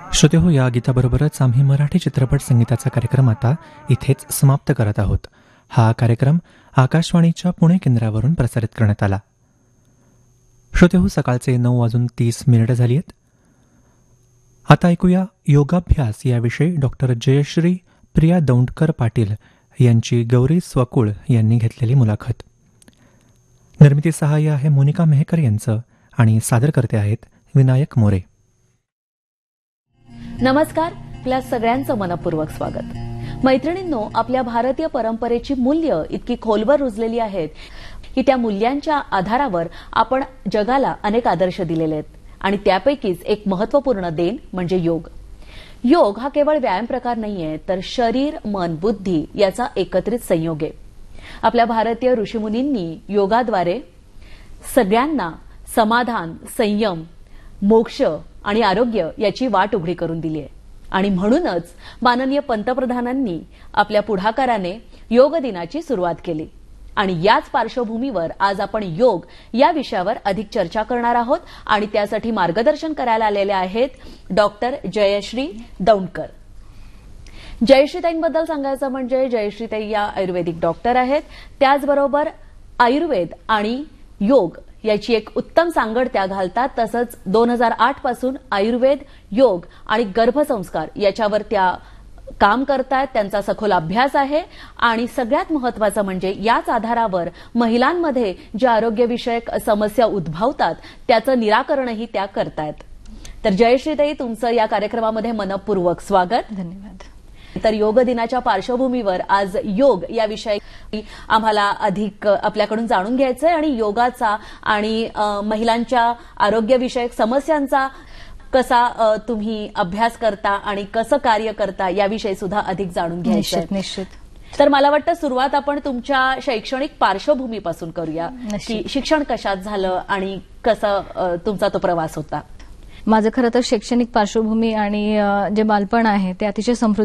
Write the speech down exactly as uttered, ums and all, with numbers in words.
श्रोते हो, या गीताबरोबरच आम्ही मराठी चित्रपट संगीताचा कार्यक्रम आता इथेच समाप्त करत आहोत. हा कार्यक्रम आकाशवाणीच्या पुणे केंद्रावरून प्रसारित करण्यात आला. श्रोते हो, सकाळचे नऊ वाजून तीस मिनिटं झाली आहेत. आता ऐकूया योगाभ्यास याविषयी डॉक्टर जयश्री प्रिया दौंडकर पाटील यांची गौरी स्वकुळ यांनी घेतलेली मुलाखत. निर्मिती सहाय्य आहे मोनिका मेहकर यांचं आणि सादर करते आहेत विनायक मोरे. नमस्कार, आपल्या सगळ्यांचं मनपूर्वक स्वागत. मैत्रिणींनो, आपल्या भारतीय परंपरेची मूल्य इतकी खोलवर रुजलेली आहेत की त्या मूल्यांच्या आधारावर आपण जगाला अनेक आदर्श दिलेले आहेत आणि त्यापैकीच एक महत्वपूर्ण देण म्हणजे योग. योग हा केवळ व्यायाम प्रकार नाहीये, तर शरीर, मन, बुद्धी याचा एकत्रित संयोग आहे. आपल्या भारतीय ऋषीमुनींनी योगाद्वारे सगळ्यांना समाधान, संयम, मोक्ष आणि आरोग्य याची वाट उघडी करून दिली आहे. आणि म्हणूनच माननीय पंतप्रधानांनी आपल्या पुढाकाराने योग दिनाची सुरुवात केली. आणि याच पार्श्वभूमीवर आज आपण योग या विषयावर अधिक चर्चा करणार आहोत आणि त्यासाठी मार्गदर्शन करायला आलेले आहेत डॉक्टर जयश्री दौंडकर. जयश्रीताईंबद्दल सांगायचं म्हणजे जयश्रीताई या आयुर्वेदिक डॉक्टर आहेत. त्याचबरोबर आयुर्वेद आणि योग याची एक उत्तम सांगड त्या घालतात. तसंच दोन हजार आठ पासून आयुर्वेद, योग आणि गर्भसंस्कार याच्यावर त्या काम करतायत. त्यांचा सखोल अभ्यास आहे आणि सगळ्यात महत्वाचं म्हणजे याच आधारावर महिलांमध्ये ज्या आरोग्यविषयक समस्या उद्भवतात त्याचं निराकरणही त्या करतायत. तर जयश्रीताई, तुमचं या कार्यक्रमामध्ये मनपूर्वक स्वागत. धन्यवाद. तर योग दिनाच्या पार्श्वभूमीवर आज योग या विषयी आम्हाला अधिक आपल्याकडून जाणून घ्यायचंय आणि योगाचा आणि महिलांच्या आरोग्यविषयक समस्यांचा कसा तुम्ही अभ्यास करता आणि कसं कार्य करता याविषयी सुद्धा अधिक जाणून घ्यायचंय. निश्चित. तर मला वाटतं सुरुवात आपण तुमच्या शैक्षणिक पार्श्वभूमीपासून करूया की शिक्षण कशात झालं आणि कसं तुमचा तो प्रवास होता. माझं खरं तर शैक्षणिक पार्श्वभूमी आणि जे बालपण आहे ते अतिशय समृद्ध